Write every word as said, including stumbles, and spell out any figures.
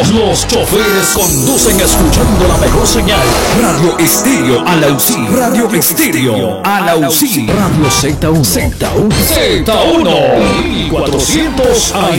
Todos los choferes conducen escuchando la mejor señal. Radio Estéreo Alausí. Radio Estéreo Alausí. Radio Z uno. Z uno. Z uno. cuatrocientos